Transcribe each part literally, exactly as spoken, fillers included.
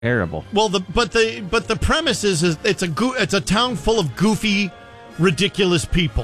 terrible. Well, the but the but the premise is, is it's a go, it's a town full of goofy, ridiculous people.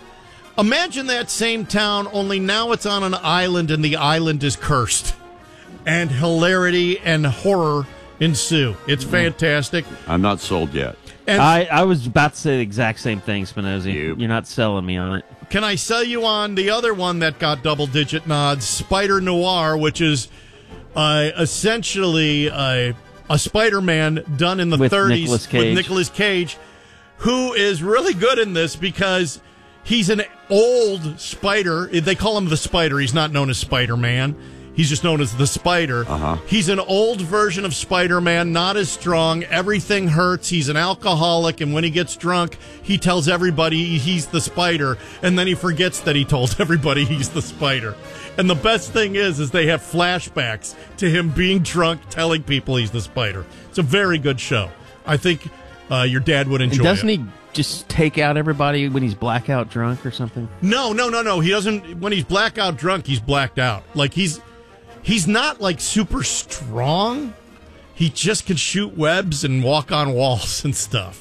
Imagine that same town, only now it's on an island and the island is cursed, and hilarity and horror ensue. It's fantastic. I'm not sold yet. And I, I was about to say the exact same thing, Spinozzi. You. You're not selling me on it. can I sell you on the other one that got double-digit nods, Spider Noir, which is uh, essentially uh, a Spider-Man done in the With thirties Nicolas Cage. with Nicolas Cage, who is really good in this because he's an old Spider. They call him the Spider. He's not known as Spider-Man. He's just known as the Spider. Uh-huh. He's an old version of Spider-Man, not as strong. Everything hurts. He's an alcoholic, and when he gets drunk, he tells everybody he's the Spider, and then he forgets that he told everybody he's the Spider. And the best thing is, is they have flashbacks to him being drunk, telling people he's the Spider. It's a very good show. I think uh, your dad would enjoy And doesn't it. he just take out everybody when he's blackout drunk or something? No, no, no, no. He doesn't. When he's blackout drunk, he's blacked out. Like he's he's not like super strong. He just can shoot webs and walk on walls and stuff.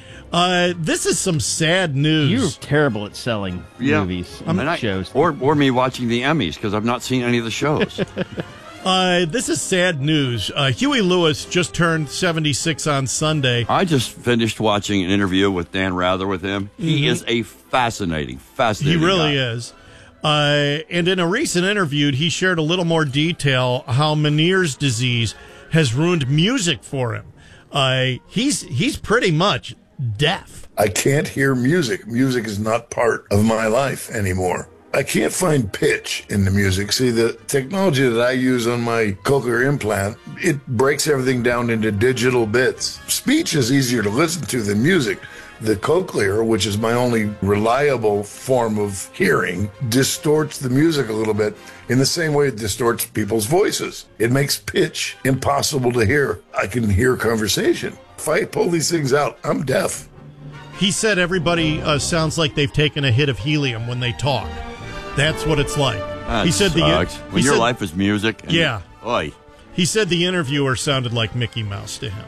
Uh, this is some sad news. You're terrible at selling Yeah. movies And and I- shows. Or, or me watching the Emmys because I've not seen any of the shows. Uh, this is sad news. Uh, Huey Lewis just turned seventy-six on Sunday. I just finished watching an interview with Dan Rather with him. He Mhm. is a fascinating, He fascinating really guy. is. Uh, and in a recent interview, he shared a little more detail how Meniere's disease has ruined music for him. Uh, he's he's pretty much deaf. I can't hear music. Music is not part of my life anymore. I can't find pitch in the music. See, the technology that I use on my cochlear implant, it breaks everything down into digital bits. Speech is easier to listen to than music. The cochlear, which is my only reliable form of hearing, distorts the music a little bit in the same way it distorts people's voices. It makes pitch impossible to hear. I can hear conversation. If I pull these things out, I'm deaf. He said everybody uh, sounds like they've taken a hit of helium when they talk. That's what it's like. That he said sucks. the when he your said, life is music. And, Yeah. Oy. He said the interviewer sounded like Mickey Mouse to him.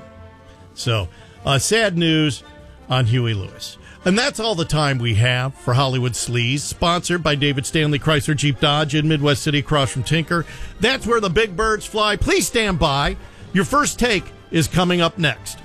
So, uh, sad news on Huey Lewis. And that's all the time we have for Hollywood Sleaze, sponsored by David Stanley Chrysler Jeep Dodge in Midwest City across from Tinker. That's where the big birds fly. Please stand by. Your first take is coming up next.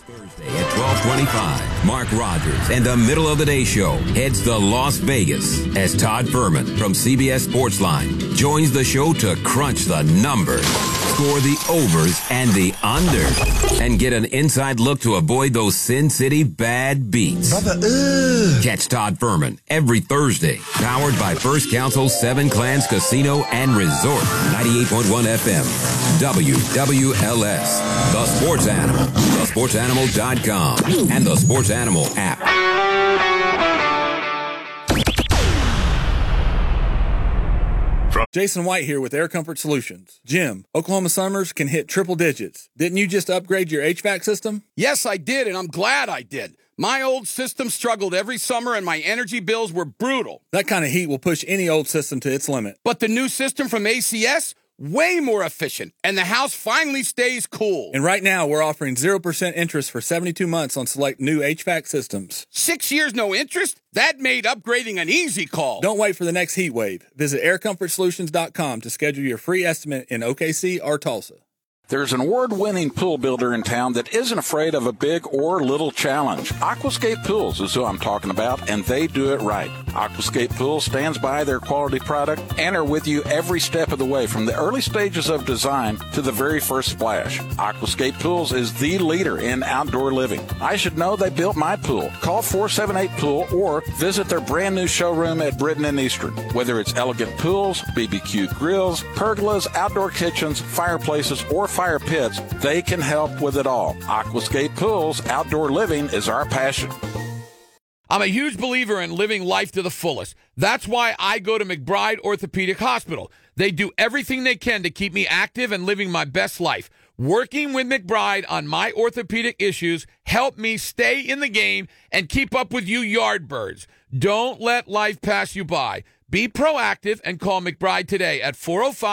At twelve twenty-five, Mark Rogers and the Middle of the Day Show heads to Las Vegas as Todd Furman from C B S Sportsline joins the show to crunch the numbers, score the overs and the unders, and get an inside look to avoid those Sin City bad beats. Brother, ugh. Catch Todd Furman every Thursday, powered by First Council Seven Clans Casino and Resort, ninety-eight point one F M, W W L S, The Sports Animal, the sports animal dot com, and the Sports Animal app. Jason White here with Air Comfort Solutions. Jim, Oklahoma summers can hit triple digits. Didn't you just upgrade your H V A C system? Yes, I did, and I'm glad I did. My old system struggled every summer, and my energy bills were brutal. That kind of heat will push any old system to its limit. But the new system from A C S, way more efficient, and the house finally stays cool. And right now, we're offering zero percent interest for seventy-two months on select new H V A C systems. Six years no interest? That made upgrading an easy call. Don't wait for the next heat wave. Visit air comfort solutions dot com to schedule your free estimate in O K C or Tulsa. There's an award-winning pool builder in town that isn't afraid of a big or little challenge. Aquascape Pools is who I'm talking about, and they do it right. Aquascape Pools stands by their quality product and are with you every step of the way, from the early stages of design to the very first splash. Aquascape Pools is the leader in outdoor living. I should know they built my pool. Call four seven eight pool or visit their brand new showroom at Britton and Eastern. Whether it's elegant pools, B B Q grills, pergolas, outdoor kitchens, fireplaces, or fire pits, they can help with it all. Aquascape Pools, outdoor living is our passion. I'm a huge believer in living life to the fullest. That's why I go to McBride Orthopedic Hospital. They do everything they can to keep me active and living my best life. Working with McBride on my orthopedic issues help me stay in the game and keep up with you yardbirds. Don't let life pass you by. Be proactive and call McBride today at four oh five,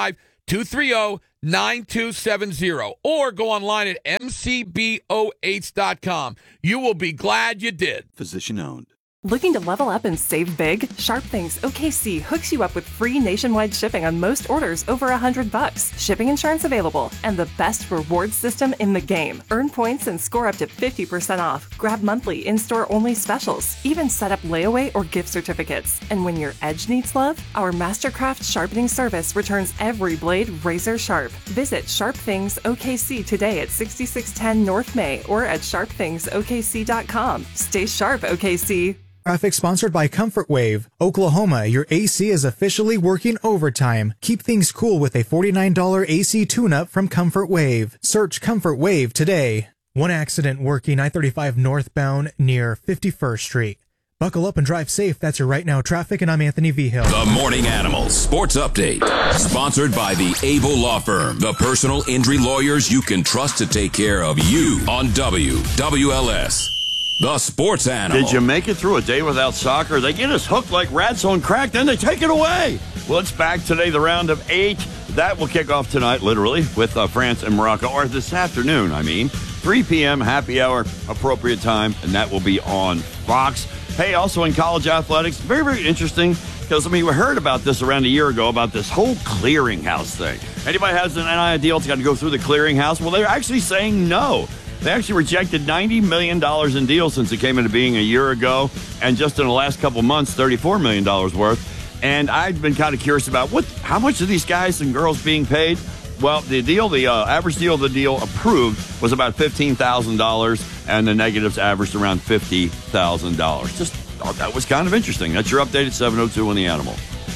two three zero, nine two seven zero or go online at m c b o h dot com. You will be glad you did. Physician owned. Looking to level up and save big? Sharp Things O K C hooks you up with free nationwide shipping on most orders over one hundred bucks. Shipping insurance available and the best reward system in the game. Earn points and score up to fifty percent off. Grab monthly in-store only specials. Even set up layaway or gift certificates. And when your edge needs love, our Mastercraft sharpening service returns every blade razor sharp. Visit Sharp Things O K C today at sixty-six ten North May or at sharp things o k c dot com. Stay sharp, O K C. Traffic sponsored by Comfort Wave. Oklahoma, your A C is officially working overtime. Keep things cool with a forty-nine dollars A C tune-up from Comfort Wave. Search Comfort Wave today. One accident working I thirty-five northbound near fifty-first Street. Buckle up and drive safe. That's your Right Now Traffic, and I'm Anthony Vigil. The Morning Animals Sports Update. Sponsored by the Able Law Firm. The personal injury lawyers you can trust to take care of you on W W L S. The Sports Animal. Did you make it through a day without soccer? They get us hooked like rats on crack, then they take it away. Well, it's back today, the round of eight. That will kick off tonight, literally, with uh, France and Morocco, or this afternoon, I mean. three p.m., happy hour, appropriate time, and that will be on Fox. Hey, also in college athletics, very, very interesting, because, I mean, we heard about this around a year ago, about this whole clearinghouse thing. Anybody has an N I L deal, it's got to go through the clearinghouse? Well, they're actually saying no. They actually rejected ninety million dollars in deals since it came into being a year ago, and just in the last couple months, thirty-four million dollars worth. And I've been kind of curious about what, how much are these guys and girls being paid? Well, the deal, the uh, average deal of the deal approved was about fifteen thousand dollars, and the negatives averaged around fifty thousand dollars. Just thought that was kind of interesting. That's your update at seven oh two on the Animal.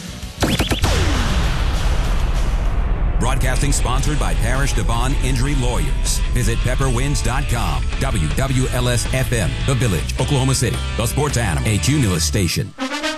Broadcasting sponsored by Parish Devon Injury Lawyers. Visit pepper winds dot com. W W L S F M, The Village, Oklahoma City. The Sports Animal, a Cumulus station.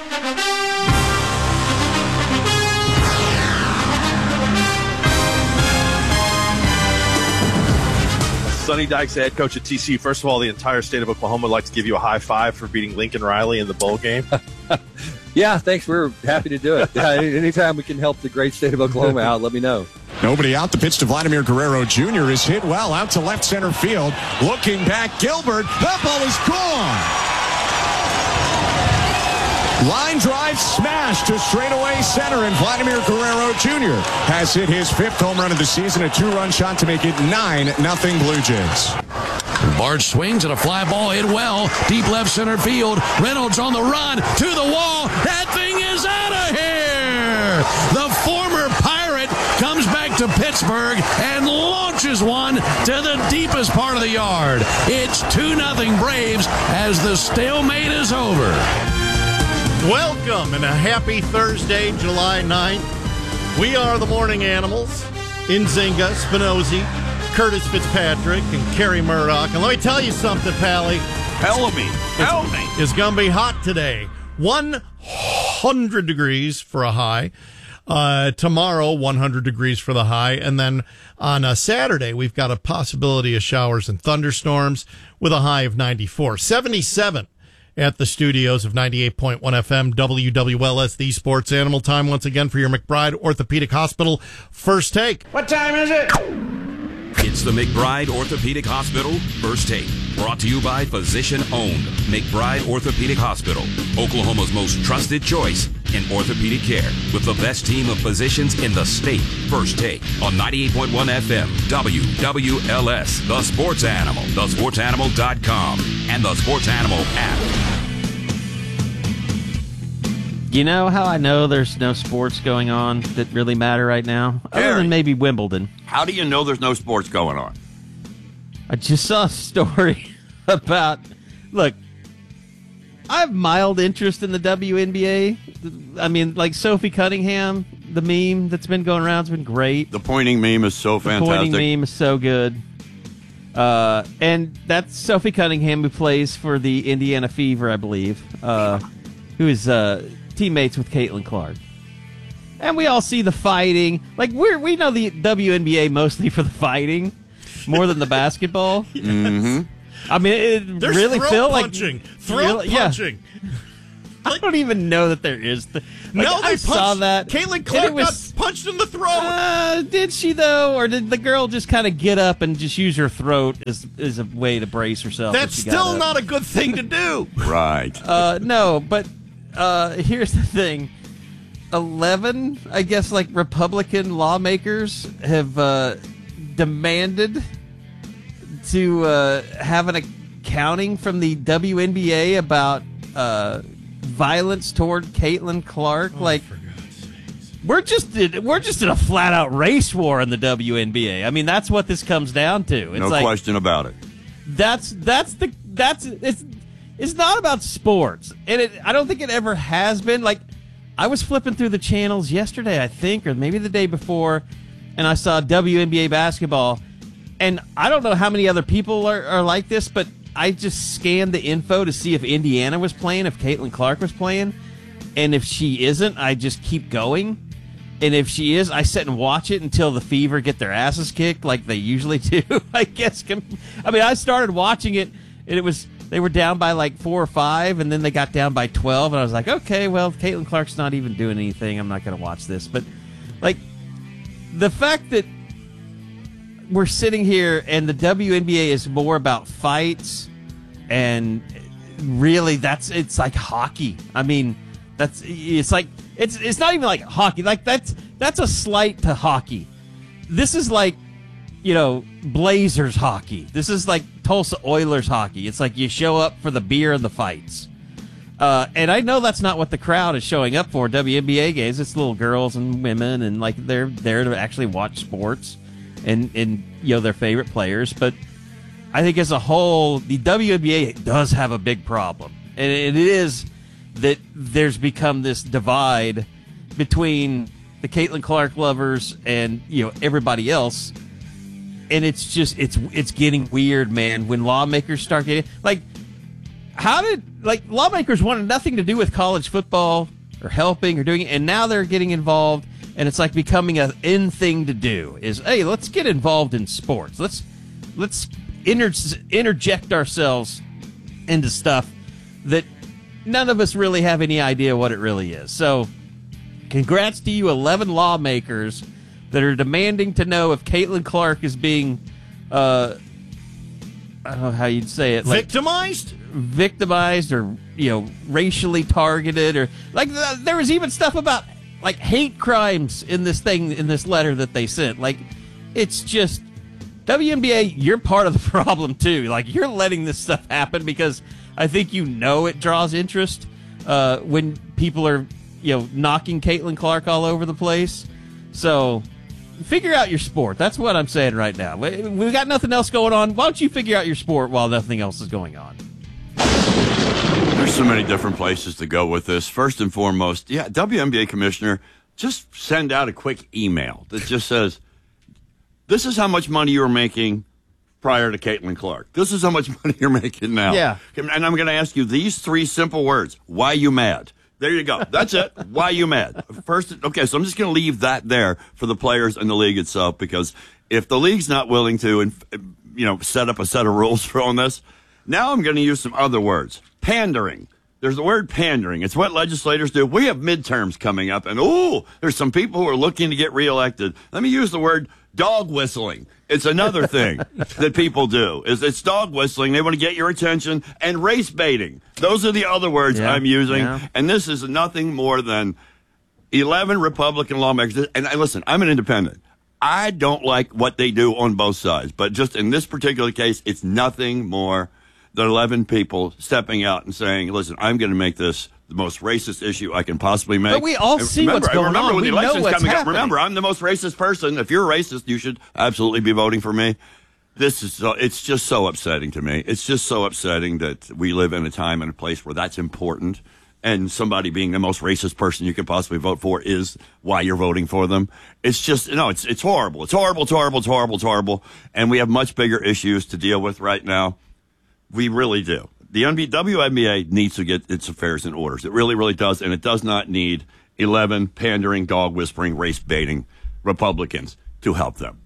Sonny Dykes, the head coach at T C U. First of all, the entire state of Oklahoma would like to give you a high five for beating Lincoln Riley in the bowl game. Yeah, thanks. We're happy to do it. Yeah, anytime we can help the great state of Oklahoma out, let me know. Nobody out. The pitch to Vladimir Guerrero Junior is hit well out to left center field. Looking back, Gilbert. That ball is gone. Line drive smash to straightaway center, and Vladimir Guerrero Junior has hit his fifth home run of the season, a two-run shot to make it nine nothing Blue Jays. Bart swings at a fly ball hit well, deep left center field. Reynolds on the run to the wall. That thing is out of here. The former Pirate comes back to Pittsburgh and launches one to the deepest part of the yard. It's two nothing Braves as the stalemate is over. Welcome and a happy Thursday, July ninth. We are the Morning Animals. Nzinga, Spinozzi, Curtis Fitzpatrick, and Kerry Murdoch. And let me tell you something, Pally. Tell me. Tell me. It's going to be hot today. one hundred degrees for a high. Uh, tomorrow, one hundred degrees for the high. And then on a Saturday, we've got a possibility of showers and thunderstorms with a high of ninety-four. seventy-seven at the studios of ninety-eight point one F M, W W L S, the Sports Animal. Time once again for your McBride Orthopedic Hospital First Take. What time is it? It's the McBride Orthopedic Hospital First Take. Brought to you by Physician Owned McBride Orthopedic Hospital, Oklahoma's most trusted choice in orthopedic care, with the best team of physicians in the state. First Take on ninety-eight point one F M, W W L S, The Sports Animal, the sports animal dot com, and the Sports Animal app. You know how I know there's no sports going on that really matter right now? Harry, other than maybe Wimbledon. How do you know there's no sports going on? I just saw a story about, look, I have mild interest in the W N B A. I mean, like Sophie Cunningham, the meme that's been going around has been great. The pointing meme is so the fantastic. The pointing meme is so good. Uh, and that's Sophie Cunningham, who plays for the Indiana Fever, I believe, uh, who is uh, teammates with Caitlin Clark. And we all see the fighting. Like, we're, we know the W N B A mostly for the fighting more than the basketball. Mm-hmm. I mean, it There's really throat feel punching. like Throat really, punching. Yeah. I don't even know that there is. The, like, no, they I punched, saw that. Caitlin Clark was, got punched in the throat. Uh, did she though, or did the girl just kind of get up and just use her throat as as a way to brace herself? That's still not a good thing to do. Right. Uh, no, but uh, here's the thing. Eleven, I guess, like Republican lawmakers have uh, demanded to uh, have an accounting from the W N B A about uh, violence toward Caitlin Clark. Oh, like, we're just in, we're just in a flat out race war in the W N B A. I mean, that's what this comes down to. It's no like, question about it. That's that's the that's it's it's not about sports, and it I don't think it ever has been. Like, I was flipping through the channels yesterday, I think, or maybe the day before, and I saw W N B A basketball. And I don't know how many other people are, are like this, but I just scanned the info to see if Indiana was playing, if Caitlin Clark was playing. And if she isn't, I just keep going. And if she is, I sit and watch it until the Fever get their asses kicked like they usually do, I guess. I mean, I started watching it, and it was they were down by like four or five, and then they got down by twelve. And I was like, okay, well, Caitlin Clark's not even doing anything. I'm not going to watch this. But, like, the fact that we're sitting here and the W N B A is more about fights, and really that's it's like hockey. I mean, that's it's like it's it's not even like hockey. Like that's that's a slight to hockey. This is like, you know, Blazers hockey. This is like Tulsa Oilers hockey. It's like you show up for the beer and the fights. Uh, and I know that's not what the crowd is showing up for. W N B A games, it's little girls and women, and like they're there to actually watch sports. And, and you know, their favorite players. But I think as a whole, the W N B A does have a big problem. And it is that there's become this divide between the Caitlin Clark lovers and, you know, everybody else. And it's just, it's it's getting weird, man, when lawmakers start getting, like, how did, like, lawmakers wanted nothing to do with college football or helping or doing it, and now they're getting involved. And it's like becoming an in thing to do is, hey, let's get involved in sports. Let's let's inter- interject ourselves into stuff that none of us really have any idea what it really is. So congrats to you, eleven lawmakers that are demanding to know if Caitlin Clark is being, uh, I don't know how you'd say it. Like, victimized? Victimized or, you know, racially targeted. Or like uh, there was even stuff about like hate crimes in this thing, in this letter that they sent. Like, it's just, W N B A, you're part of the problem too. Like, you're letting this stuff happen because I think you know it draws interest uh, when people are, you know, knocking Caitlin Clark all over the place. So figure out your sport. That's what I'm saying right now. We, we've got nothing else going on. Why don't you figure out your sport while nothing else is going on? There's so many different places to go with this. First and foremost, yeah, W N B A commissioner, just send out a quick email that just says, this is how much money you were making prior to Caitlin Clark. This is how much money you're making now. Yeah. And I'm going to ask you these three simple words. Why you mad? There you go. That's it. Why you mad? First, okay, so I'm just going to leave that there for the players and the league itself, because if the league's not willing to, and you know, set up a set of rules for on this, now I'm going to use some other words. Pandering. There's the word pandering. It's what legislators do. We have midterms coming up, and ooh, there's some people who are looking to get reelected. Let me use the word dog whistling. It's another thing that people do. Is it's dog whistling. They want to get your attention. And race baiting. Those are the other words yeah, I'm using. Yeah. And this is nothing more than eleven Republican lawmakers. And I, listen, I'm an independent. I don't like what they do on both sides. But just in this particular case, it's nothing more than eleven people stepping out and saying, listen, I'm going to make this the most racist issue I can possibly make. But we all and see remember, what's going remember on. When We the know election's what's coming happening. up, remember, I'm the most racist person. If you're a racist, you should absolutely be voting for me. This is so, it's just so upsetting to me. It's just so upsetting that we live in a time and a place where that's important. And somebody being the most racist person you could possibly vote for is why you're voting for them. It's just, no, it's it's horrible. It's horrible, it's horrible, it's horrible, it's horrible. And we have much bigger issues to deal with right now. We really do. The W N B A needs to get its affairs in order. It really, really does. And it does not need eleven pandering, dog whispering, race baiting Republicans to help them.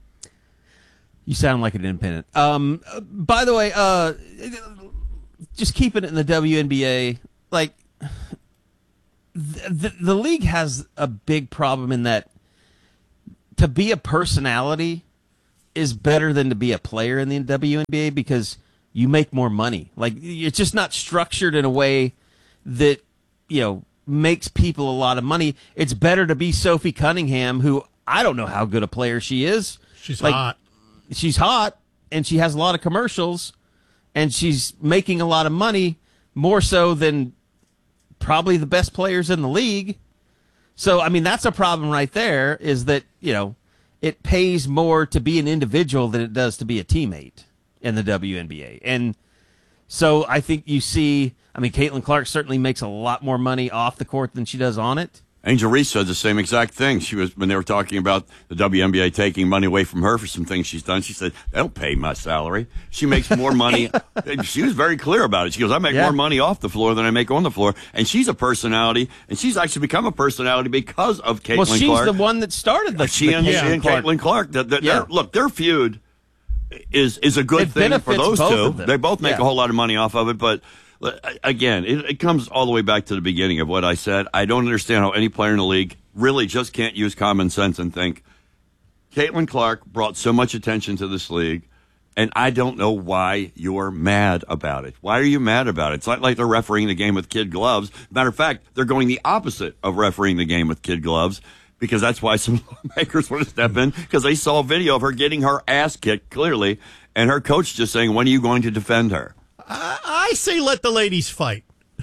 You sound like an independent. Um, by the way, uh, just keeping it in the W N B A, like, the, the, the league has a big problem in that to be a personality is better than to be a player in the W N B A because you make more money. Like, it's just not structured in a way that, you know, makes people a lot of money. It's better to be Sophie Cunningham, who I don't know how good a player she is. She's like, hot. She's hot, and she has a lot of commercials, and she's making a lot of money, more so than probably the best players in the league. So, I mean, that's a problem right there, is that, you know, it pays more to be an individual than it does to be a teammate in the W N B A. And so I think you see, I mean, Caitlin Clark certainly makes a lot more money off the court than she does on it. Angel Reese said the same exact thing. She was when they were talking about the W N B A taking money away from her for some things she's done. She said, "They don't pay my salary. She makes more money." She was very clear about it. She goes, "I make Yeah. more money off the floor than I make on the floor." And she's a personality, and she's actually become a personality because of Caitlin Well, she's Clark. the one that started the. she the and, she Caitlin and Clark. Caitlin Clark. That, that, Yeah. their- look, their feud is is a good It thing for benefits those both two. of them. They both make Yeah. a whole lot of money off of it, but. Again, it, it comes all the way back to the beginning of what I said. I don't understand how any player in the league really just can't use common sense and think, Caitlin Clark brought so much attention to this league, and I don't know why you're mad about it. Why are you mad about it? It's not like they're refereeing the game with kid gloves. Matter of fact, they're going the opposite of refereeing the game with kid gloves, because that's why some lawmakers want to step in, because they saw a video of her getting her ass kicked, clearly, and her coach just saying, when are you going to defend her? I, I say let the ladies fight.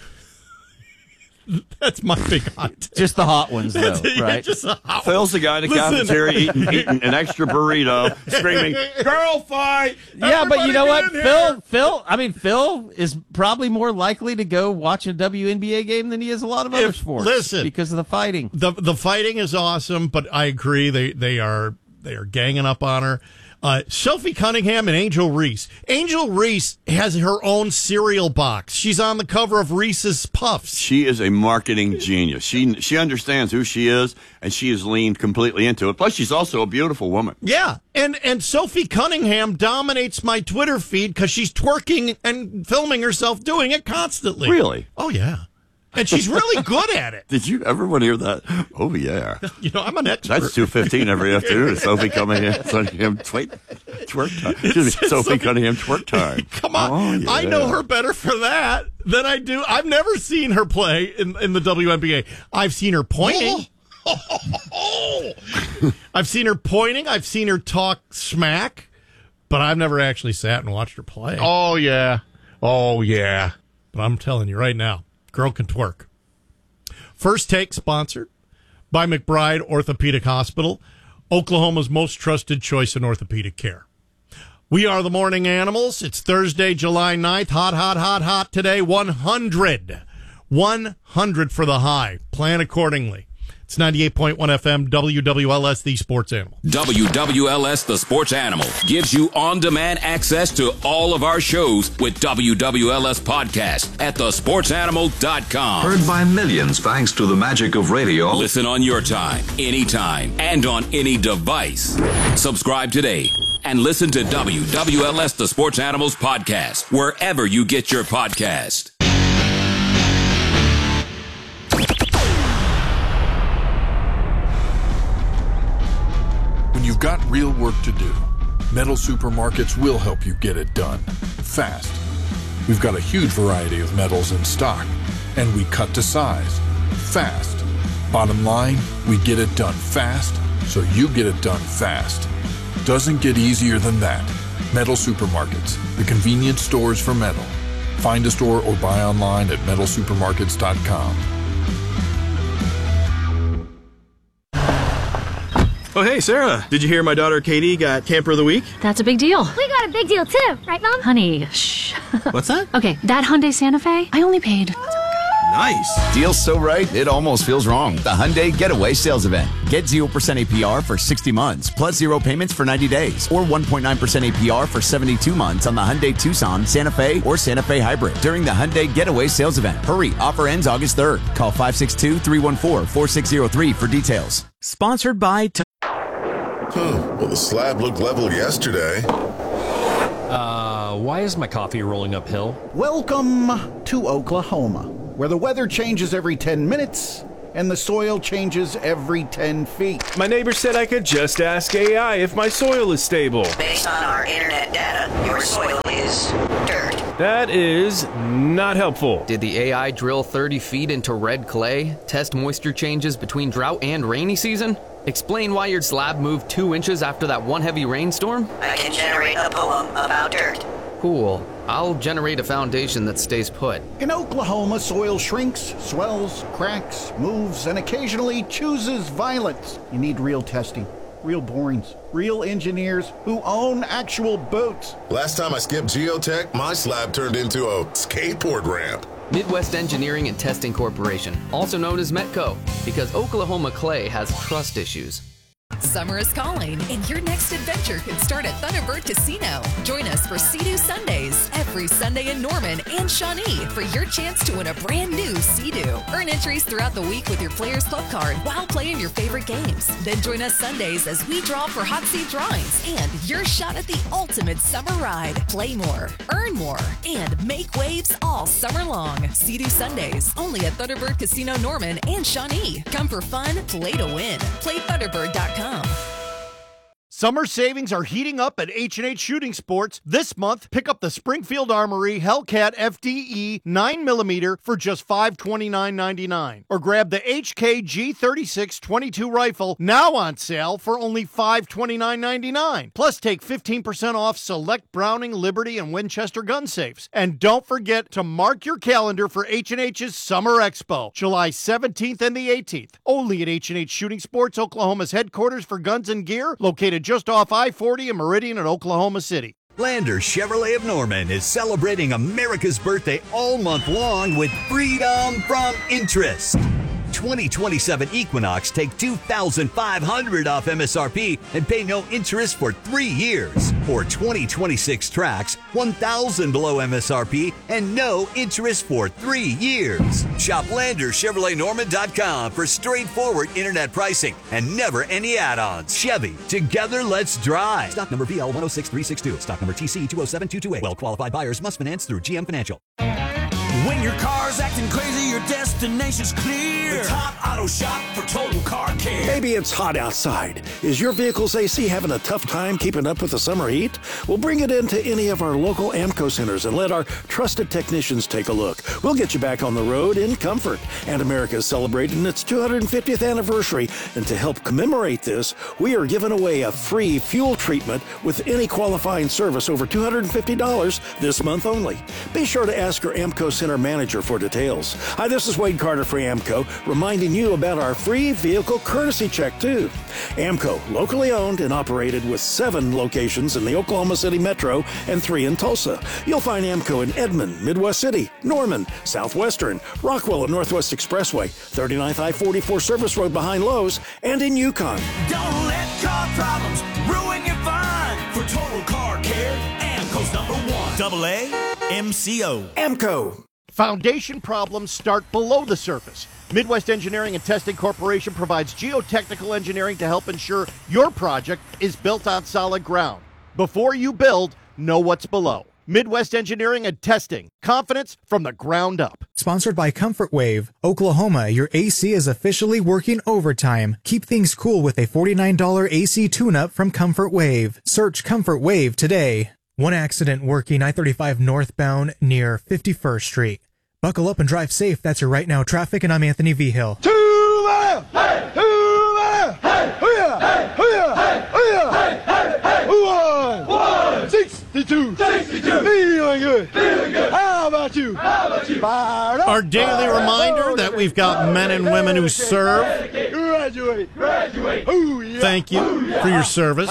That's my big hot take. Just the hot ones, though, Yeah, right? just the hot Phil's the guy in the Listen. cafeteria eating, eating an extra burrito, screaming, "Girl fight!" Yeah, but you know what, Everybody get in Phil? here. Phil, I mean, Phil is probably more likely to go watch a W N B A game than he is a lot of other If- sports. listen. because of the fighting. The the fighting is awesome, but I agree they they are they are ganging up on her. Uh, Sophie Cunningham and Angel Reese. Angel Reese has her own cereal box. She's on the cover of Reese's Puffs. She is a marketing genius. She she understands who she is, and she has leaned completely into it. Plus, she's also a beautiful woman. Yeah, and and Sophie Cunningham dominates my Twitter feed because she's twerking and filming herself doing it constantly. Really? Oh yeah, and she's really good at it. Did you ever want to hear that? Oh yeah, You know, I'm an expert. that's two fifteen every afternoon. Sophie Cunningham, Cunningham twerk, twerk time. Excuse me, Sophie Cunningham twerk time. Come on. Oh, yeah. I know her better for that than I do. I've never seen her play in, in the W N B A. I've seen her pointing. I've seen her pointing. I've seen her talk smack, but I've never actually sat and watched her play. Oh, yeah. Oh, yeah. But I'm telling you right now, girl can twerk. First Take, sponsored by McBride Orthopedic Hospital, Oklahoma's most trusted choice in orthopedic care. We are the Morning Animals. It's Thursday, July ninth. Hot, hot, hot, hot today. one hundred. one hundred for the high. Plan accordingly. It's ninety-eight point one F M, W W L S, the Sports Animal. W W L S, the Sports Animal, gives you on-demand access to all of our shows with W W L S Podcast at the sports animal dot com. Heard by millions thanks to the magic of radio. Listen on your time, anytime, and on any device. Subscribe today and listen to W W L S, the Sports Animals Podcast, wherever you get your podcast. When you've got real work to do, Metal Supermarkets will help you get it done fast. We've got a huge variety of metals in stock, and we cut to size fast. Bottom line, we get it done fast, so you get it done fast. Doesn't get easier than that. Metal Supermarkets, the convenience stores for metal. Find a store or buy online at metal supermarkets dot com. Oh, hey, Sarah. Did you hear my daughter Katie got Camper of the Week? That's a big deal. We got a big deal too, right, Mom? Honey, shh. What's that? Okay, that Hyundai Santa Fe, I only paid. Nice. Deal's so right, it almost feels wrong. The Hyundai Getaway Sales Event. Get zero percent A P R for sixty months, plus zero payments for ninety days, or one point nine percent A P R for seventy-two months on the Hyundai Tucson, Santa Fe, or Santa Fe Hybrid during the Hyundai Getaway Sales Event. Hurry, offer ends August third. Call five six two, three one four, four six zero three for details. Sponsored by... T- Hmm, well, the slab looked level yesterday. Uh, why is my coffee rolling uphill? Welcome to Oklahoma. where the weather changes every ten minutes and the soil changes every ten feet. My neighbor said I could just ask A I if my soil is stable. Based on our internet data, your soil is dirt. That is not helpful. Did the A I drill thirty feet into red clay, test moisture changes between drought and rainy season? Explain why your slab moved two inches after that one heavy rainstorm? I can generate a poem about dirt. Cool. I'll generate a foundation that stays put. In Oklahoma, soil shrinks, swells, cracks, moves, and occasionally chooses violence. You need real testing, real borings, real engineers who own actual boats. Last time I skipped geotech, my slab turned into a skateboard ramp. Midwest Engineering and Testing Corporation, also known as Metco, because Oklahoma clay has trust issues. Summer is calling, and your next adventure could start at Thunderbird Casino. Join us for Sea-Doo Sundays every Sunday in Norman and Shawnee for your chance to win a brand new Sea-Doo. Earn entries throughout the week with your Players Club card while playing your favorite games. Then join us Sundays as we draw for hot seat drawings and your shot at the ultimate summer ride. Play more, earn more, and make waves all summer long. Sea-Doo Sundays only at Thunderbird Casino Norman and Shawnee. Come for fun, play to win. Play Thunderbird dot com. Summer savings are heating up at H and H Shooting Sports. This month, pick up the Springfield Armory Hellcat F D E nine millimeter for just five hundred twenty-nine dollars and ninety-nine cents. Or grab the H K G thirty-six twenty-two rifle, now on sale for only five hundred twenty-nine dollars and ninety-nine cents. Plus, take fifteen percent off select Browning, Liberty, and Winchester gun safes. And don't forget to mark your calendar for H and H's Summer Expo, July seventeenth and the eighteenth. Only at H and H Shooting Sports, Oklahoma's headquarters for guns and gear, located just off I forty in Meridian in Oklahoma City. Lander Chevrolet of Norman is celebrating America's birthday all month long with freedom from interest. twenty twenty-seven Equinox take two thousand five hundred dollars off M S R P and pay no interest for three years. Or twenty twenty-six Trax, one thousand dollars below M S R P and no interest for three years. Shop Lander Chevrolet Norman dot com for straightforward internet pricing and never any add-ons. Chevy, together let's drive. Stock number B L one oh six three six two. Stock number T C two oh seven two two eight. Well-qualified buyers must finance through G M Financial. When your car's acting crazy, your destination's clear. The Top Auto Shop for total car care. Maybe it's hot outside. Is your vehicle's A C having a tough time keeping up with the summer heat? Well, bring it into any of our local AMCO centers and let our trusted technicians take a look. We'll get you back on the road in comfort. And America is celebrating its two hundred fiftieth anniversary. And to help commemorate this, we are giving away a free fuel treatment with any qualifying service over two hundred fifty dollars this month only. Be sure to ask your AMCO Center manager for details. Hi, this is Wade Carter for AMCO, reminding you about our free vehicle courtesy check, too. AMCO, locally owned and operated with seven locations in the Oklahoma City metro and three in Tulsa. You'll find AMCO in Edmond, Midwest City, Norman, Southwestern, Rockwell at Northwest Expressway, thirty-ninth I forty-four Service Road behind Lowe's, and in Yukon. Don't let car problems ruin your fun. For total car care, AMCO's number one. Double A M C O. AMCO. Foundation problems start below the surface. Midwest Engineering and Testing Corporation provides geotechnical engineering to help ensure your project is built on solid ground. Before you build, know what's below. Midwest Engineering and Testing. Confidence from the ground up. Sponsored by Comfort Wave. Oklahoma, your A C is officially working overtime. Keep things cool with a forty-nine dollars A C tune-up from Comfort Wave. Search Comfort Wave today. One accident working I thirty-five northbound near fifty-first Street. Buckle up and drive safe. That's your Right Now Traffic, and I'm Anthony V. Hill. To the left! Hey! To the left! Hey! Hoo-yah! Hey! Hoo-yah! Hey! Hoo-yah! Hey! Hey! Hey! One! One! sixty-two! sixty-two! Feeling good! Feeling good! How about you? How about you? Our daily reminder that we've got men and women who serve. Graduate! Graduate! Hoo-yah! Thank you for your service.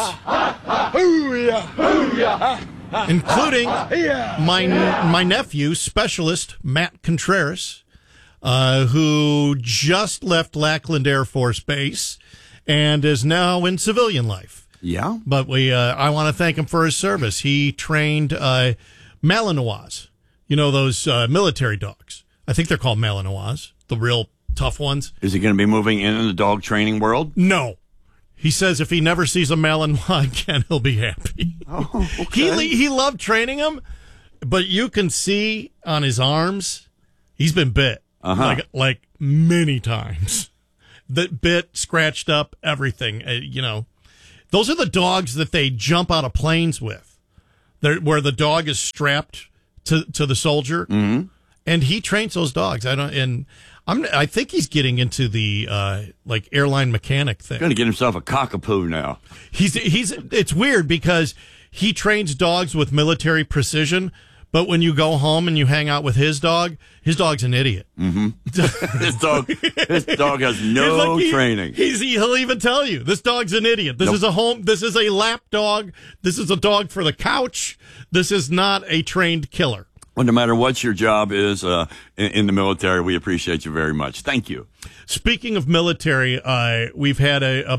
Hoo-yah! Hoo-yah! Including my my nephew, Specialist Matt Contreras, uh, who just left Lackland Air Force Base and is now in civilian life. Yeah. But we, uh, I want to thank him for his service. He trained uh, Malinois, you know, those uh, military dogs. I think they're called Malinois, the real tough ones. Is he going to be moving in in the dog training world? No. He says if he never sees a Malinois again, he'll be happy. Oh, okay. He he loved training him, but you can see on his arms, he's been bit. Uh-huh. Like, like many times. That bit, scratched up, everything. Uh, you know, those are the dogs that they jump out of planes with. They're, where the dog is strapped to, to the soldier. Mm-hmm. And he trains those dogs. I don't, and I'm, I think he's getting into the, uh, like airline mechanic thing. Going to get himself a cockapoo now. He's, he's, it's weird because he trains dogs with military precision. But when you go home and you hang out with his dog, his dog's an idiot. Mm-hmm. his dog, his dog has no like he, training. He's, he'll even tell you, this dog's an idiot. This Nope. is a home. This is a lap dog. This is a dog for the couch. This is not a trained killer. Well, no matter what your job is uh, in, in the military, we appreciate you very much. Thank you. Speaking of military, uh, we've had a, a.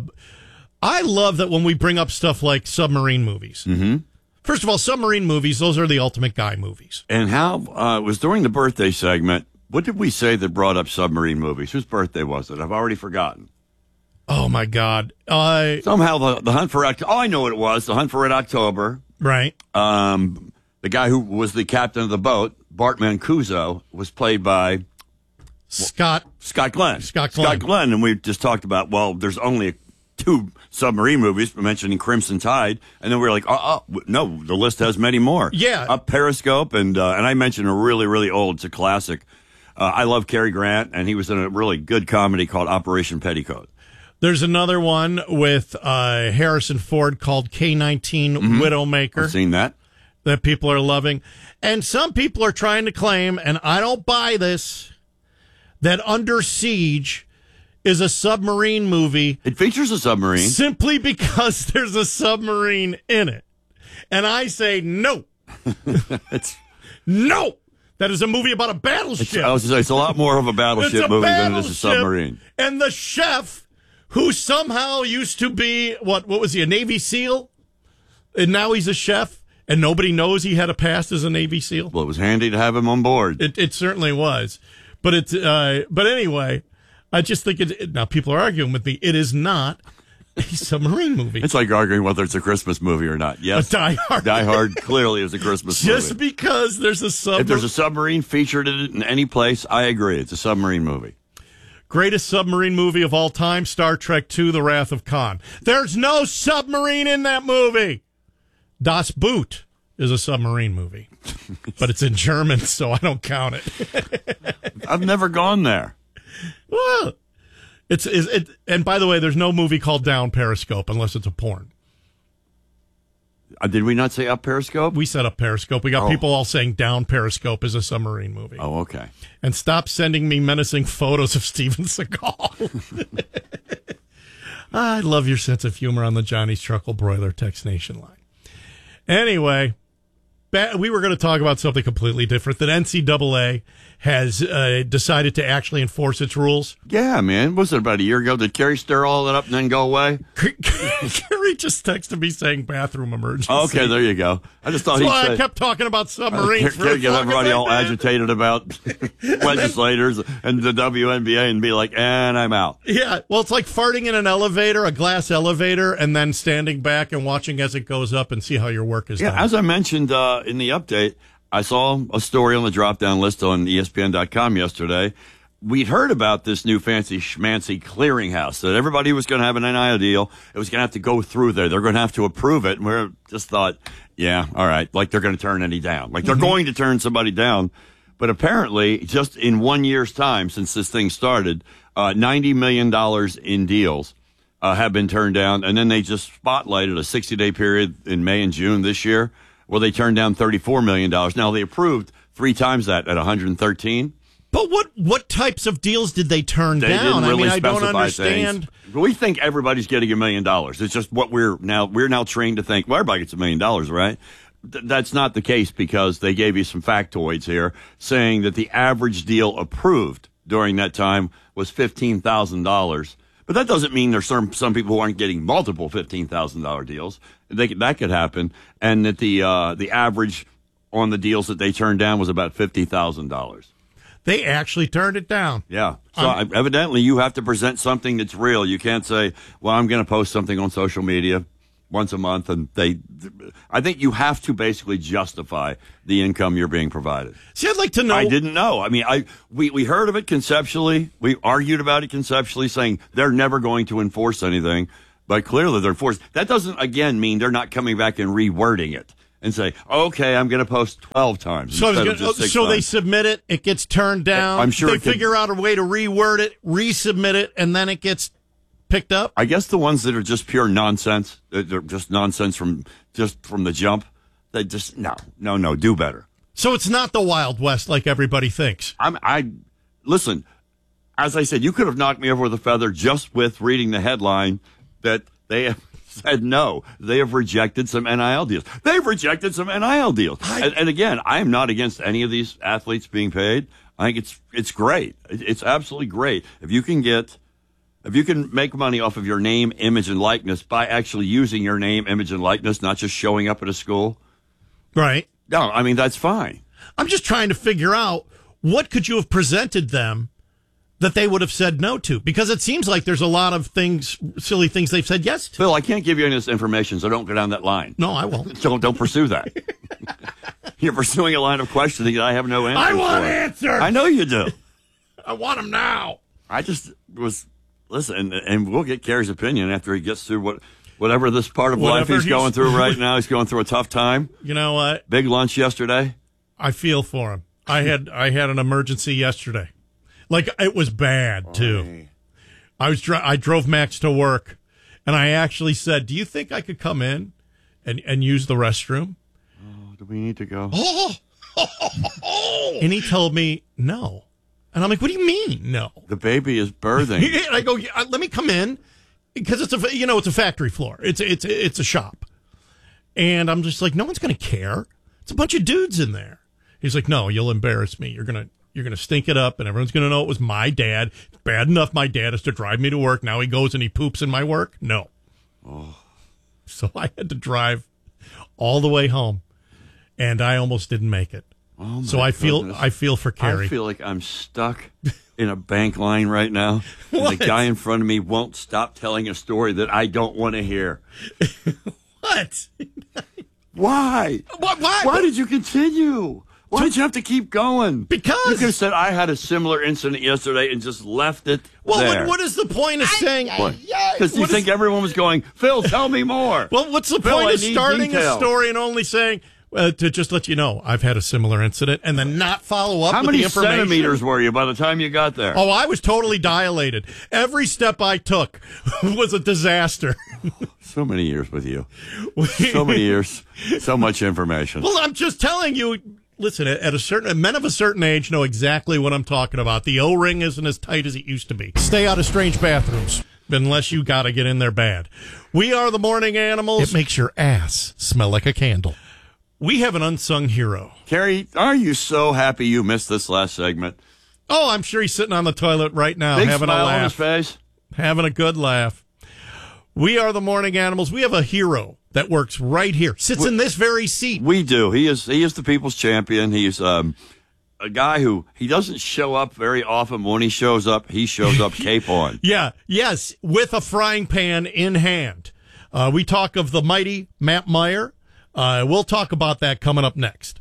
I love that when we bring up stuff like submarine movies. Mm-hmm. First of all, submarine movies, those are the ultimate guy movies. And how, uh, it was during the birthday segment, what did we say that brought up submarine movies? Whose birthday was it? I've already forgotten. Oh, my God. Uh, Somehow the, the Hunt for Red, oh, I know what it was, the Hunt for Red October. Right. Um, the guy who was the captain of the boat, Bart Mancuso, was played by Scott. Scott Glenn. Scott Glenn. Scott Glenn. And we just talked about, well, there's only two submarine movies, mentioning Crimson Tide, and then we were like, oh, oh no, the list has many more. Yeah. Up Periscope, and uh, and I mentioned a really, really old, it's a classic. Uh, I love Cary Grant, and he was in a really good comedy called Operation Petticoat. There's another one with uh, Harrison Ford called K nineteen Mm-hmm. Widowmaker. I've seen that. That people are loving. And some people are trying to claim, and I don't buy this, that Under Siege is a submarine movie. It features a submarine. Simply because there's a submarine in it. And I say no. it's, no. That is a movie about a battleship. It's, I was gonna say, it's a lot more of a battleship It's a movie than it battleship, is a submarine. And the chef, who somehow used to be, what, what was he, a Navy SEAL? And now he's a chef, and nobody knows he had a past as a Navy SEAL? Well, it was handy to have him on board. It, it certainly was. But it's, uh, but anyway, I just think it, now people are arguing with me, it is not a submarine movie. It's like arguing whether it's a Christmas movie or not. Yes. A Die Hard. Die Hard clearly is a Christmas Just movie. because there's a submarine. If there's a submarine featured in it in any place, I agree. It's a submarine movie. Greatest submarine movie of all time, Star Trek two, The Wrath of Khan. There's no submarine in that movie. Das Boot is a submarine movie. But it's in German, so I don't count it. I've never gone there. Well, it's is it, and by the way, there's no movie called Down Periscope unless it's a porn. Uh, did we not say Up Periscope? We set up Periscope. We got Oh. people all saying Down Periscope is a submarine movie. Oh, okay. And stop sending me menacing photos of Steven Seagal. I love your sense of humor on the Johnny's Truckle Broiler Text Nation line. Anyway, ba- we were going to talk about something completely different. That N C double A has uh, decided to actually enforce its rules. Yeah, man. Was it about a year ago? Did Kerry stir all that up and then go away? Kerry just texted me saying bathroom emergency. Oh, okay, there you go. I just thought That's he why said. I kept talking about submarines. Kerry get everybody all agitated. agitated about legislators and the W N B A and be like, and I'm out. Yeah, well, it's like farting in an elevator, a glass elevator, and then standing back and watching as it goes up and see how your work is Yeah, done. as I mentioned uh, in the update, I saw a story on the drop-down list on E S P N dot com yesterday. We'd heard about this new fancy schmancy clearinghouse that everybody was going to have an N I L deal. It was going to have to go through there. They're going to have to approve it. And we just thought, yeah, all right, like they're going to turn any down. Like they're Mm-hmm. going to turn somebody down. But apparently, just in one year's time since this thing started, uh, ninety million dollars in deals uh, have been turned down. And then they just spotlighted a sixty-day period in May and June this year where they turned down thirty-four million dollars. Now, they approved three times that at one hundred thirteen. But what what types of deals did they turn They down? didn't really I mean, I don't specify understand. things. We think everybody's getting a million dollars. It's just what we're now we're now trained to think. Well, everybody gets a million dollars, right? Th- that's not the case because they gave you some factoids here saying that the average deal approved during that time was fifteen thousand dollars. But that doesn't mean there's some some people who aren't getting multiple fifteen thousand dollar deals. They could, that could happen, and that the uh, the average on the deals that they turned down was about fifty thousand dollars. They actually turned it down. Yeah. So Um, evidently you have to present something that's real. You can't say, well, I'm going to post something on social media once a month, and they, I think you have to basically justify the income you're being provided. See, I'd like to know. I didn't know. I mean, I we, we heard of it conceptually. We argued about it conceptually, saying they're never going to enforce anything, but clearly they're forced. That doesn't, again, mean they're not coming back and rewording it and say, okay, I'm going to post twelve times So, instead gonna, of just six so times. they submit it, it gets turned down. I'm sure they it could- figure out a way to reword it, resubmit it, and then it gets picked up. I guess the ones that are just pure nonsense, they're just nonsense from just from the jump. They just no, no, no. Do better. So it's not the Wild West like everybody thinks. I'm. I listen. As I said, you could have knocked me over with a feather just with reading the headline that they have said no. They have rejected some N I L deals. They've rejected some N I L deals. I, and, and again, I am not against any of these athletes being paid. I think it's it's great. It's absolutely great if you can get. If you can make money off of your name, image, and likeness by actually using your name, image, and likeness, not just showing up at a school. Right. No, I mean, that's fine. I'm just trying to figure out what could you have presented them that they would have said no to? Because it seems like there's a lot of things, silly things they've said yes to. Phil, I can't give you any of this information, so don't go down that line. No, I won't. Don't, don't pursue that. You're pursuing a line of questioning that I have no answer I want for. answers. I know you do. I want them now. I just was... Listen, and, and we'll get Kerry's opinion after he gets through what, whatever this part of Whatever life he's, he's going through right now. He's going through a tough time. You know what? Big lunch yesterday. I feel for him. I had I had an emergency yesterday. Like, it was bad, too. I was dri- I drove Max to work, and I actually said, do you think I could come in and, and use the restroom? Oh, do we need to go? Oh! And he told me, no. And I'm like, what do you mean, no? The baby is birthing. And I go, yeah, let me come in, because it's a, you know, it's a factory floor. It's it's it's a shop, and I'm just like, no one's going to care. It's a bunch of dudes in there. He's like, no, you'll embarrass me. You're gonna you're gonna stink it up, and everyone's gonna know it was my dad. It's bad enough my dad has to drive me to work. Now he goes and he poops in my work. No. Oh. So I had to drive all the way home, and I almost didn't make it. Oh, so I feel goodness. I feel for Carrie. I feel like I'm stuck in a bank line right now. And What? the guy in front of me won't stop telling a story that I don't want to hear. What? Why? What? Why? Why did you continue? Why did you have to keep going? Because you could have said I had a similar incident yesterday and just left it Well, there. what, what is the point of saying? Because you What think is- everyone was going, Phil, tell me more. Well, what's the Phil, point I of need starting detail. a story and only saying uh, to just let you know I've had a similar incident and then not follow up How with many the information? centimeters were you by the time you got there? Oh, I was totally dilated. Every step I took was a disaster. So many years with you. So many years. So much information. Well, I'm just telling you. Listen, at a certain men of a certain age know exactly what I'm talking about. The O-ring isn't as tight as it used to be. Stay out of strange bathrooms unless you got to get in there bad. We are the morning animals. It makes your ass smell like a candle. We have an unsung hero. Carrie, are you so happy you missed this last segment? Oh, I'm sure he's sitting on the toilet right now Big having a smile laugh. on his face. Having a good laugh. We are the morning animals. We have a hero that works right here, sits We- in this very seat. We do. He is he is the people's champion. He's um, a guy who he doesn't show up very often. When he shows up, he shows up cape on. Yeah, yes, with a frying pan in hand. Uh, we talk of the mighty Matt Meyer. Uh, we'll talk about that coming up next.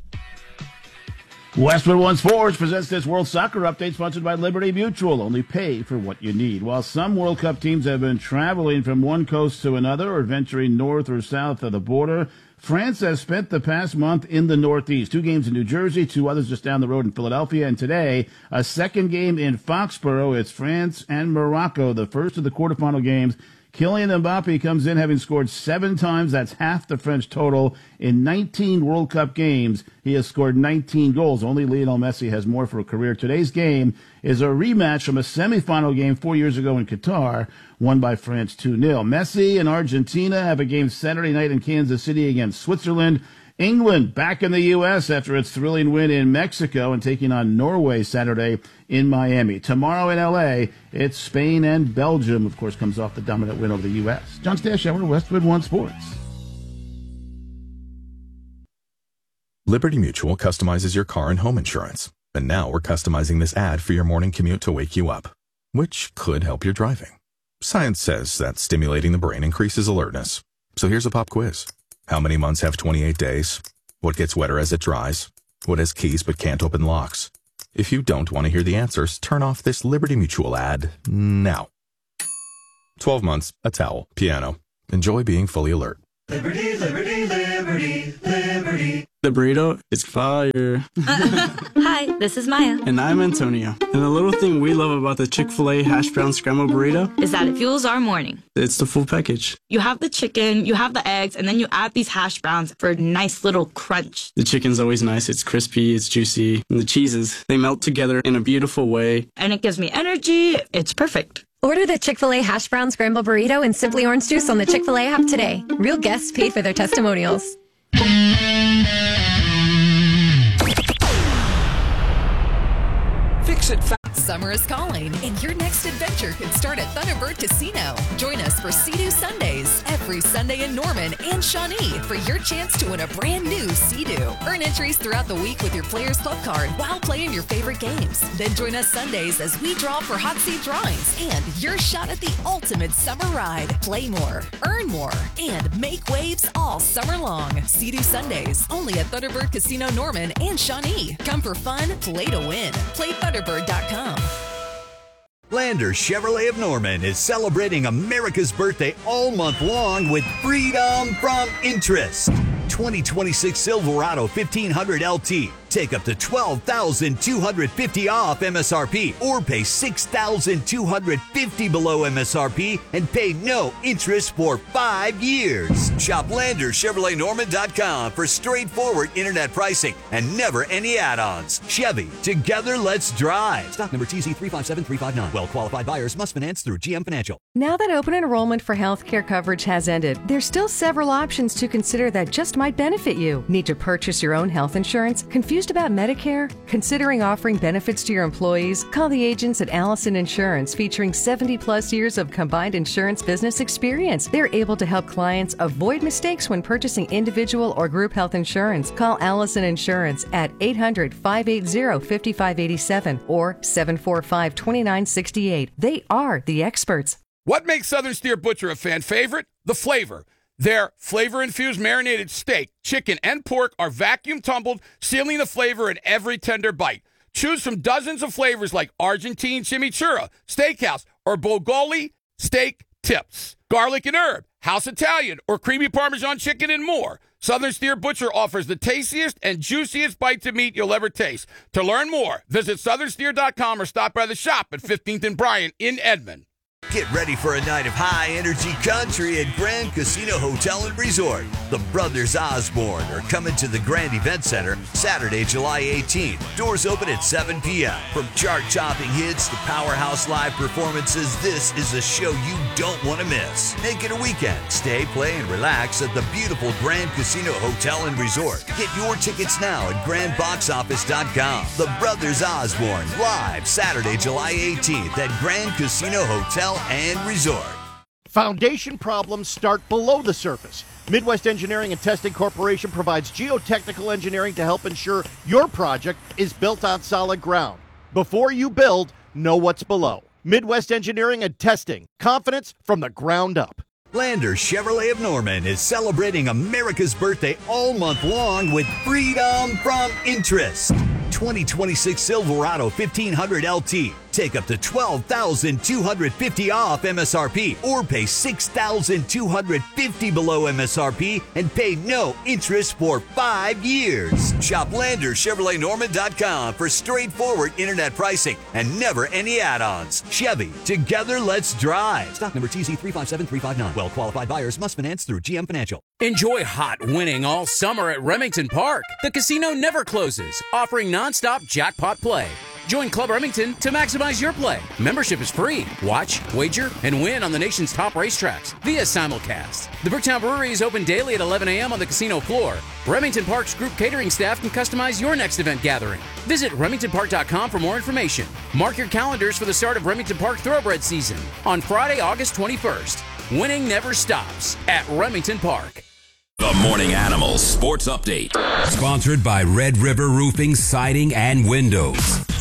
Westwood One Sports presents this World Soccer Update sponsored by Liberty Mutual. Only pay for what you need. While some World Cup teams have been traveling from one coast to another or venturing north or south of the border, France has spent the past month in the Northeast. Two games in New Jersey, two others just down the road in Philadelphia, and today, a second game in Foxborough. It's France and Morocco, the first of the quarterfinal games. Kylian Mbappe comes in having scored seven times. That's half the French total. In nineteen World Cup games, he has scored nineteen goals. Only Lionel Messi has more for a career. Today's game is a rematch from a semifinal game four years ago in Qatar, won by France two nil. Messi and Argentina have a game Saturday night in Kansas City against Switzerland. England back in the U S after its thrilling win in Mexico and taking on Norway Saturday in Miami. Tomorrow in L A, it's Spain and Belgium, of course, comes off the dominant win over the U S. John Stashower, Westwood One Sports. Liberty Mutual customizes your car and home insurance. And now we're customizing this ad for your morning commute to wake you up, which could help your driving. Science says that stimulating the brain increases alertness. So here's a pop quiz. How many months have twenty-eight days? What gets wetter as it dries? What has keys but can't open locks? If you don't want to hear the answers, turn off this Liberty Mutual ad now. twelve months, a towel, piano. Enjoy being fully alert. Liberty, liberty, liberty, liberty. The burrito is fire. Hi, this is Maya. And I'm Antonio. And the little thing we love about the Chick-fil-A hash brown scrambled burrito is that it fuels our morning. It's the full package. You have the chicken, you have the eggs, and then you add these hash browns for a nice little crunch. The chicken's always nice. It's crispy, it's juicy. And the cheeses, they melt together in a beautiful way. And it gives me energy. It's perfect. Order the Chick-fil-A hash brown scramble burrito and Simply Orange Juice on the Chick-fil-A app today. Real guests paid for their testimonials. Fix it fast. Summer is calling, and your next adventure can start at Thunderbird Casino. Join us for Sea-Doo Sundays every Sunday in Norman and Shawnee for your chance to win a brand new Sea-Doo. Earn entries throughout the week with your Players Club card while playing your favorite games. Then join us Sundays as we draw for hot seat drawings and your shot at the ultimate summer ride. Play more, earn more, and make waves all summer long. Sea-Doo Sundays, only at Thunderbird Casino Norman and Shawnee. Come for fun, play to win. Play Thunderbird dot com. Lander Chevrolet of Norman is celebrating America's birthday all month long with freedom from interest. twenty twenty-six Silverado fifteen hundred L T. Take up to twelve thousand two hundred fifty dollars off M S R P or pay six thousand two hundred fifty dollars below M S R P and pay no interest for five years. Shop Lander Chevrolet Norman dot com for straightforward internet pricing and never any add-ons. Chevy, together let's drive. Stock number T Z three five seven three five nine. Well-qualified buyers must finance through G M Financial. Now that open enrollment for healthcare coverage has ended, there's still several options to consider that just might benefit you. Need to purchase your own health insurance? Confused about Medicare? Considering offering benefits to your employees? Call the agents at Allison Insurance, featuring seventy plus years of combined insurance business experience. They're able to help clients avoid mistakes when purchasing individual or group health insurance. Call Allison Insurance at eight hundred, five eight zero, five five eight seven or seven four five, two nine six eight. They are the experts. What makes Southern Steer Butcher a fan favorite? The flavor. Their flavor-infused marinated steak, chicken, and pork are vacuum tumbled, sealing the flavor in every tender bite. Choose from dozens of flavors like Argentine chimichurri, steakhouse, or Bogoli steak tips, garlic and herb, house Italian, or creamy Parmesan chicken, and more. Southern Steer Butcher offers the tastiest and juiciest bites of meat you'll ever taste. To learn more, visit southern steer dot com or stop by the shop at fifteenth and Bryant in Edmond. Get ready for a night of high-energy country at Grand Casino Hotel and Resort. The Brothers Osborne are coming to the Grand Event Center Saturday, July eighteenth. Doors open at seven p.m. From chart-topping hits to powerhouse live performances, this is a show you don't want to miss. Make it a weekend. Stay, play, and relax at the beautiful Grand Casino Hotel and Resort. Get your tickets now at grand box office dot com. The Brothers Osborne, live Saturday, July eighteenth at Grand Casino Hotel and Resort. Foundation problems start below the surface. Midwest Engineering and Testing Corporation provides geotechnical engineering to help ensure your project is built on solid ground. Before you build, know what's below. Midwest Engineering and Testing. Confidence from the ground up. Lander Chevrolet of Norman is celebrating America's birthday all month long with freedom from interest. twenty twenty-six Silverado fifteen hundred L T. Take up to twelve thousand two hundred fifty dollars off M S R P or pay six thousand two hundred fifty dollars below M S R P and pay no interest for five years. Shop Lander Chevrolet Norman dot com for straightforward internet pricing and never any add-ons. Chevy, together let's drive. Stock number T Z three five seven three five nine. Well-qualified buyers must finance through G M Financial. Enjoy hot winning all summer at Remington Park. The casino never closes, offering nonstop jackpot play. Join Club Remington to maximize your play. Membership is free. Watch, wager, and win on the nation's top racetracks via simulcast. The Bricktown Brewery is open daily at eleven a.m. on the casino floor. Remington Park's group catering staff can customize your next event gathering. Visit remington park dot com for more information. Mark your calendars for the start of Remington Park Thoroughbred season on Friday, August twenty-first. Winning never stops at Remington Park. The Morning Animals Sports Update. Sponsored by Red River Roofing, Siding, and Windows.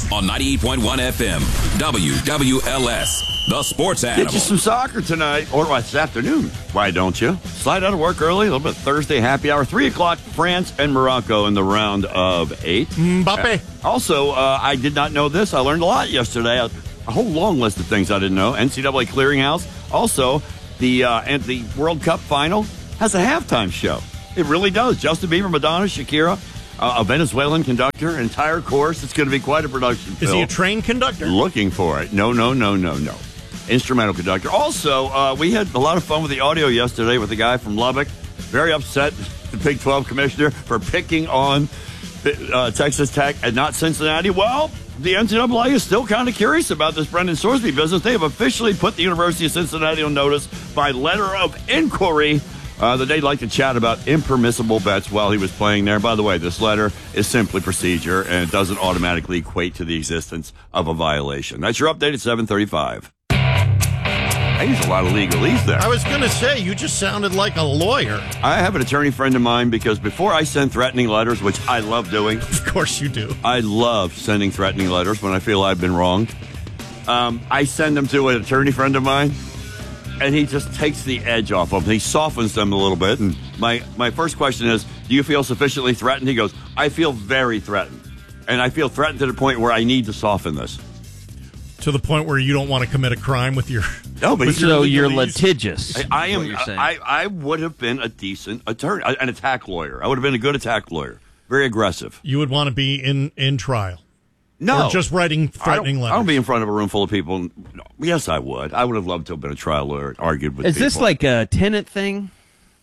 on ninety-eight point one F M. W W L S, the sports animal. Get you some soccer tonight, or this afternoon. Why don't you? Slide out of work early, a little bit Thursday happy hour. three o'clock, France and Morocco in the round of eight. Mbappe. Uh, also, uh, I did not know this. I learned a lot yesterday. A, a whole long list of things I didn't know. N C double A Clearinghouse. Also, the, uh, and the World Cup final has a halftime show. It really does. Justin Bieber, Madonna, Shakira. Uh, a Venezuelan conductor, an entire course. It's going to be quite a production. Is Phil. he a train conductor? Looking for it. No, no, no, no, no. Instrumental conductor. Also, uh, we had a lot of fun with the audio yesterday with the guy from Lubbock. Very upset, the Big twelve commissioner, for picking on uh, Texas Tech and not Cincinnati. Well, the N C double A is still kind of curious about this Brendan Sorsby business. They have officially put the University of Cincinnati on notice by letter of inquiry Uh, that they'd like to chat about impermissible bets while he was playing there. By the way, this letter is simply procedure, and it doesn't automatically equate to the existence of a violation. That's your update at seven thirty-five. I use a lot of legalese there. I was going to say, you just sounded like a lawyer. I have an attorney friend of mine because before I send threatening letters, which I love doing. Of course you do. I love sending threatening letters when I feel I've been wronged. Um, I send them to an attorney friend of mine. And he just takes the edge off of them. He softens them a little bit. And my, my first question is, do you feel sufficiently threatened? He goes, I feel very threatened. And I feel threatened to the point where I need to soften this. To the point where you don't want to commit a crime with your... No, but so you're litigious. I, I am. I, I would have been a decent attorney, an attack lawyer. I would have been a good attack lawyer. Very aggressive. You would want to be in, in trial. No. Or just writing threatening I letters. I don't be in front of a room full of people. No. Yes, I would. I would have loved to have been a trial lawyer and argued with Is people. Is this like a tenant thing?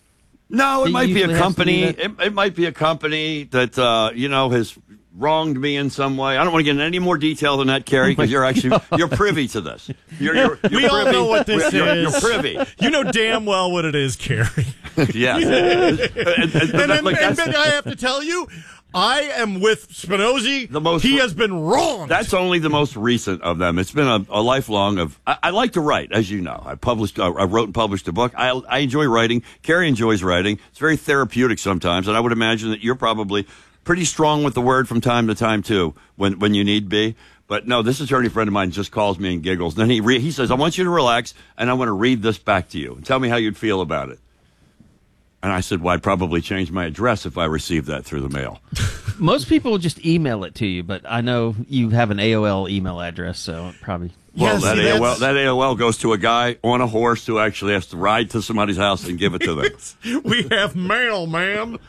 No, it Do might be a company. it, it might be a company that, uh, you know, has wronged me in some way. I don't want to get into any more detail than that, Kerry, because oh you're actually God. you're privy to this. You're, you're, you're we privy. all know what this you're, is. You're privy. You know damn well what it is, Kerry. Yes. and, and, and, and, and, like, and I have to tell you, I am with Spinozzi. The most, he has been wrong. That's only the most recent of them. It's been a, a lifelong of. I, I like to write, as you know. I published. Uh, I wrote and published a book. I, I enjoy writing. Kerry enjoys writing. It's very therapeutic sometimes, and I would imagine that you're probably pretty strong with the word from time to time too, when when you need be. But no, this attorney friend of mine just calls me and giggles. And then he re- he says, "I want you to relax, and I want to read this back to you and tell me how you'd feel about it." And I said, well, I'd probably change my address if I received that through the mail. Most people will just email it to you, but I know you have an A O L email address, so it probably... Well, yes, that, see, A O L, that A O L goes to a guy on a horse who actually has to ride to somebody's house and give it to them. We have mail, ma'am.